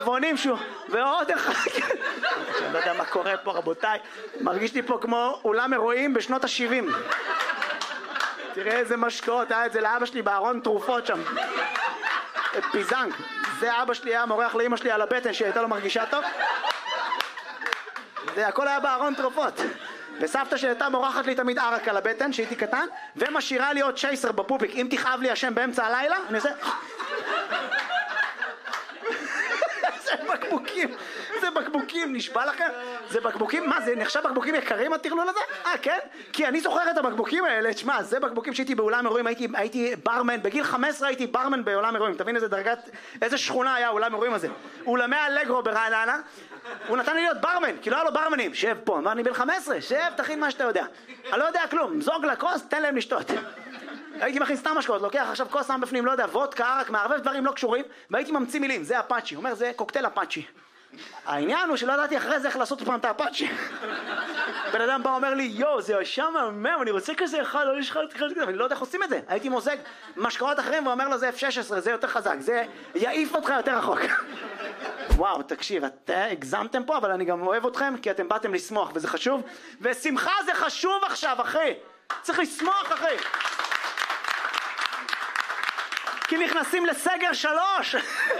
ועונים שוב, ועוד אחד. אני לא יודע מה קורה פה, רבותיי. מרגיש לי פה כמו אולם אירועים בשנות ה-70. תראה איזה משקאות, היה את זה לאבא שלי בארון תרופות שם. פיזנג. זה אבא שלי היה מורח לאמא שלי על הבטן שהייתה לו מרגישה טוב. זה הכל היה בארון תרופות. וסבתא שהייתה מורחת לי תמיד ערק על הבטן שהייתי קטן, ומשאירה לי עוד צ'ייסר בפופיק. אם תכאב לי השם באמצע הלילה, אני עושה... זה בקבוקים, זה בקבוקים, נשבע לכם? זה בקבוקים, מה זה נחשב בקבוקים יקרים הטרלול הזה? כן? כי אני זוכר את הבקבוקים האלה, תשמע, זה בקבוקים שהייתי באולם אירועים, הייתי ברמן, בגיל 15 הייתי ברמן בעולם אירועים, תבין איזה דרגת, איזה שכונה היה אולם אירועים הזה. אולמי אלגרו ברעננה, הוא נתן לי להיות ברמן, כי לא היה לו ברמנים, שב פה, אמר אני בן 15, שב, תכין מה שאתה יודע. אני לא יודע כלום, זוג לכוס, תן להם לשתות. הייתי מכין סתם משקאות, לוקח עכשיו כוס שם בפנים, לא יודע, וודקה, ערק, מערבב דברים לא קשורים, והייתי ממציא מילים, זה אפאצ'י, הוא אומר זה קוקטייל אפאצ'י. העניין הוא שלא ידעתי אחרי זה איך לעשות פעם את האפאצ'י. בן אדם בא אומר לי, יו, זה שם מהמם, אני רוצה כזה אחד, לא יש אחד כזה, ואני לא יודע איך עושים את זה. הייתי מוזג משקאות אחרים ואומר לו זה F16, זה יותר חזק, זה יעיף אותך יותר רחוק. וואו, תקשיב, אתם הגזמתם פה, אבל אני גם אוהב אתכם, כי אתם באתם לשמוח, וזה חשוב. ושמחה זה חשוב עכשיו, אחי. צריך לשמוח, אחי. כי נכנסים לסגר 3.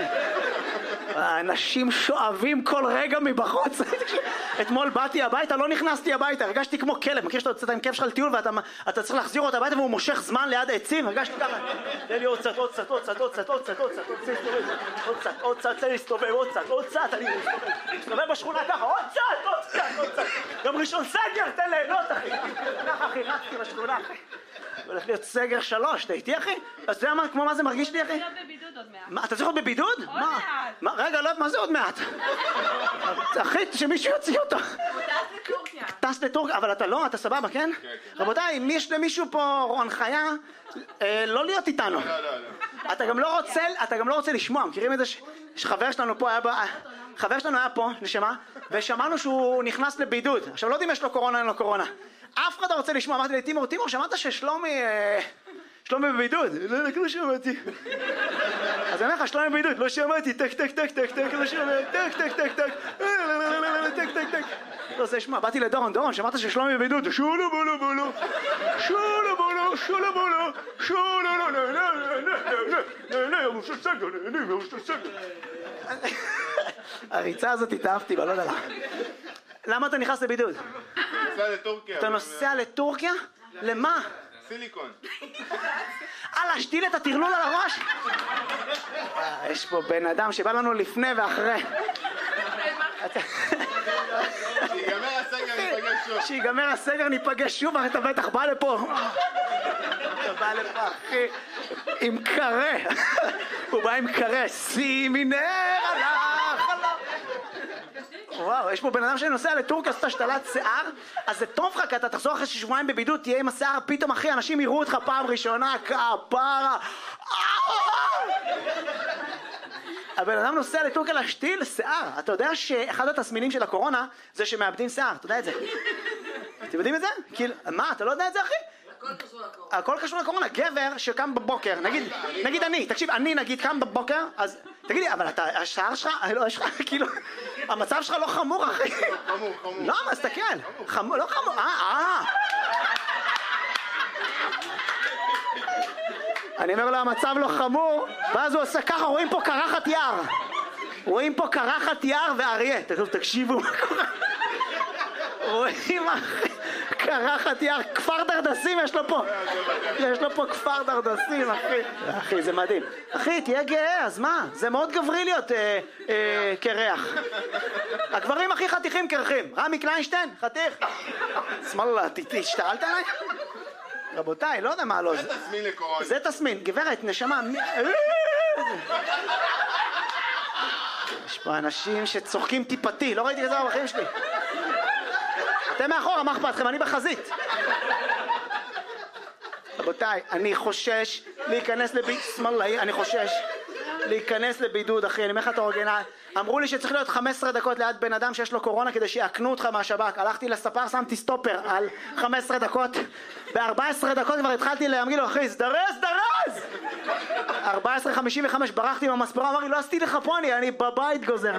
האנשים שואבים כל רגע מבחוץ. אתמול באתי הביתה, לא נכנסתי הביתה, הרגשתי כמו כלב. מכיר שאתה יוצאת עם כיף שלך לטיול ואתה צריך להחזיר אותה הביתה והוא מושך זמן ליד העצים? הרגשתי ככה. תן לי עוד קצת, עוד קצת, עוד קצת, עוד קצת, עוד קצת, עוד קצת, עוד קצת, תן לי להסתובב, עוד קצת, עוד קצת, אני מסתובב בשכונה ככה, עוד קצת, עוד קצת, עוד קצת. גם ראשון סגר, תן ליהנות, אחי. ככה, אחי, רצתי בשכונה, אחי. הולך להיות סגר 3, אתה איתי אחי? אז אתה יודע כמו מה זה מרגיש לי אחי? אתה צריך להיות בבידוד עוד מעט. מה, אתה צריך להיות בבידוד? עוד מעט. רגע, לא, מה זה עוד מעט? אחי, שמישהו יוציא אותו. הוא טס לטורקיה. טס לטורקיה, אבל אתה לא, אתה סבבה, כן? רבותיי, אם יש למישהו פה הנחיה, לא להיות איתנו. אתה גם לא רוצה לשמוע, מכירים את זה שחבר שלנו פה היה חבר שלנו היה פה, נשמה, ושמענו שהוא נכנס לבידוד. עכשיו לא יודעים אם יש לו קורונה או אין לו קורונה. אף אחד לא רוצה לשמוע, אמרתי לי, תימור, שמעת ששלומי בבידוד? לא שמעתי. אז אני אומר לך, שלומי בבידוד, לא שמעתי, טק, טק, טק, טק, טק, לא שמעתי, טק, טק, טק, טק, טק, טק, טק. לא רוצה לשמוע, באתי לדורון, שמעת ששלומי בבידוד, שולו בולו בולו, שולו בולו, שולו בולו, שולו בולו, הריצה הזאת התאהבתי בה, לא יודע לה. למה אתה נכנס לבידוד? נוסע לטורקיה. אתה נוסע לטורקיה? למה? סיליקון. להשתיל את הטרלול על הראש? יש פה בן אדם שבא לנו לפני ואחרי. שיגמר הסגר ניפגש שוב. שיגמר הסגר ניפגש שוב, אתה בטח בא לפה. אתה בא לפה, אחי, עם קרה. הוא בא עם קרה. שימי נר על החלום. וואו, יש פה בן אדם שנוסע לטורקיה, עשתה השתלת שיער, אז זה טוב לך, כי אתה תחזור אחרי שבועיים בבידוד, תהיה עם השיער, פתאום אחי, אנשים יראו אותך פעם ראשונה, כפרה. הבן אדם נוסע לטורקיה להשתיל שיער. אתה יודע שאחד התסמינים של הקורונה זה שמאבדים שיער, אתה יודע את זה? אתם יודעים את זה? מה, אתה לא יודע את זה אחי? הכל קשור לקורונה. גבר שקם בבוקר, נגיד אני, תקשיב, אני נגיד קם בבוקר, אז תגידי, אבל אתה, השער שלך, לא, יש לך, כאילו, המצב שלך לא חמור, אחי. חמור. לא, מה, תסתכל. חמור, לא חמור, אני אומר לו, המצב לא חמור, ואז הוא עושה ככה, רואים פה קרחת יער. רואים פה קרחת יער ואריה. תקשיבו מה קורה. רואים, אחי. קרחת יער, כפר דרדסים יש לו פה. יש לו פה כפר דרדסים, אחי. אחי, זה מדהים. אחי, תהיה גאה, אז מה? זה מאוד גברי להיות קרח. הגברים הכי חתיכים קרחים. רמי קליינשטיין, חתיך. שמאללה, השתעלת עליי? רבותיי, לא יודע מה לא. זה תסמין לקורונה. זה תסמין. גברת, נשמה. יש פה אנשים שצוחקים טיפתי. לא ראיתי את זה בחיים שלי. אתם מאחורה, מה אכפת לכם? אני בחזית. רבותיי, אני חושש להיכנס לבידוד, שמאללה, אני חושש להיכנס לבידוד, אחי, אני אומר לך את האורגינל. אמרו לי שצריך להיות 15 דקות ליד בן אדם שיש לו קורונה כדי שיעקנו אותך מהשב"כ. הלכתי לספר, שמתי סטופר על 15 דקות. ב-14 דקות כבר התחלתי להגיד לו, אחי, זדרז! 14:55 ברחתי מהמספרה, אמר לי, לא עשיתי לך פה, אני בבית גוזר.